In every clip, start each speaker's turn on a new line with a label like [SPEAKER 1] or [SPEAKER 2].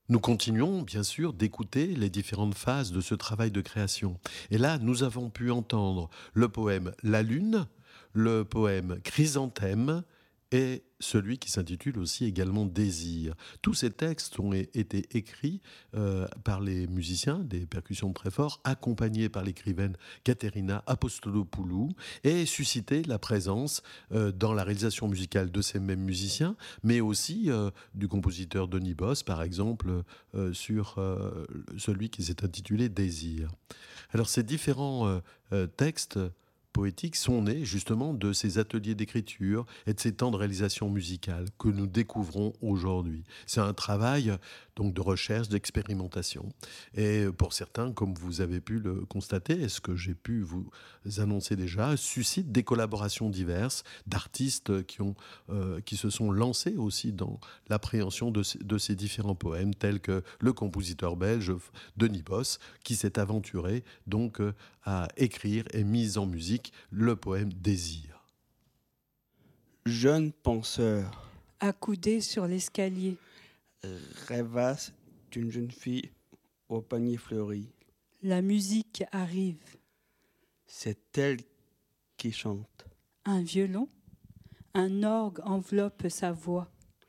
[SPEAKER 1] Nous continuons, bien sûr, d'écouter les différentes phases de ce travail de création. Et là, nous avons pu entendre le poème La Lune, le poème Chrysanthème et celui qui s'intitule aussi également Désir. Tous ces textes ont été écrits par les musiciens des percussions de Treffort, accompagnés par l'écrivaine Katerina Apostolopoulou, et suscité la présence dans la réalisation musicale de ces mêmes musiciens, mais aussi du compositeur Denis Boss, par exemple, sur celui qui s'est intitulé Désir. Alors ces différents textes poétiques sont nés justement de ces ateliers d'écriture et de ces temps de réalisation musicale que nous découvrons aujourd'hui. C'est un travail donc de recherche, d'expérimentation. Et pour certains, comme vous avez pu le constater, et ce que j'ai pu vous annoncer déjà, suscite des collaborations diverses d'artistes qui se sont lancés aussi dans l'appréhension de ces différents poèmes, tels que le compositeur belge Denis Boss, qui s'est aventuré donc à écrire et mise en musique le poème Désir.
[SPEAKER 2] Jeune penseur,
[SPEAKER 3] accoudé sur l'escalier.
[SPEAKER 2] rêvasse d'une jeune fille au panier fleuri.
[SPEAKER 3] La musique arrive.
[SPEAKER 2] C'est elle qui chante.
[SPEAKER 3] Un violon, un orgue enveloppe sa voix.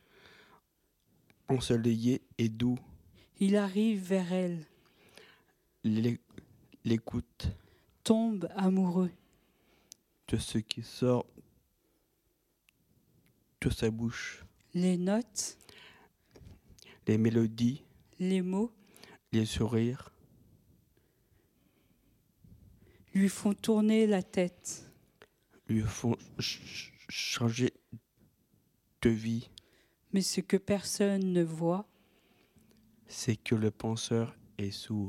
[SPEAKER 2] Ensoleillé et doux,
[SPEAKER 3] Il arrive vers elle,
[SPEAKER 2] l'écoute
[SPEAKER 3] tombe amoureux.
[SPEAKER 2] de ce qui sort de sa bouche.
[SPEAKER 3] Les notes,
[SPEAKER 2] Les mélodies,
[SPEAKER 3] les mots
[SPEAKER 2] les sourires,
[SPEAKER 3] lui font tourner la tête.
[SPEAKER 2] lui font changer de vie.
[SPEAKER 3] Mais ce que personne ne voit,
[SPEAKER 2] C'est que le penseur est sourd.